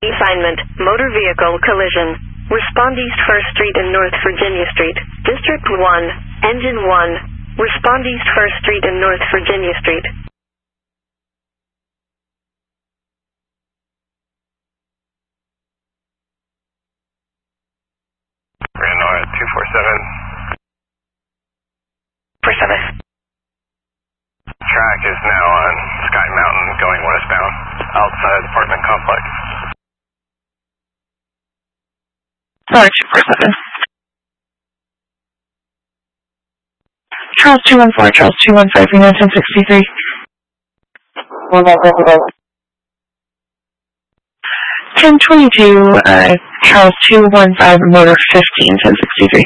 Assignment, motor vehicle collision. Respond East 1st Street and North Virginia Street. District 1, Engine 1. Respond East 1st Street and North Virginia Street. Randall at 247. 47. Track is now on Sky Mountain going westbound outside apartment complex. Sorry, 247. Charles 214, Charles 215, Reno 1063. 1022, Charles 215, motor 15, 1063.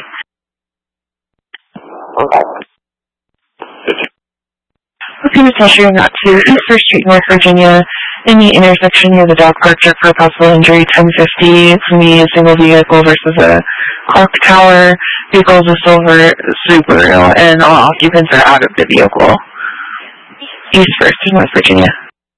Okay, Ms. Hesher, you're not to East 1st Street, North Virginia, in the intersection near the dog park, check for a possible injury, 1050. It's going to be a single vehicle versus a clock tower. Vehicle is a silver Subaru, and all occupants are out of the vehicle. East 1st, North Virginia.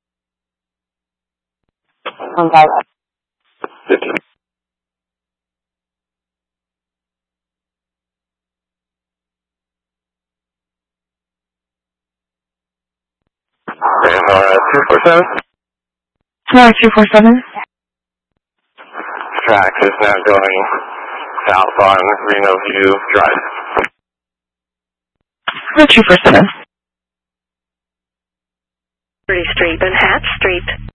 Randall at 247. Sorry, 247. Track is now going south on Reno View Drive. 247. 30th Street and Hatch Street.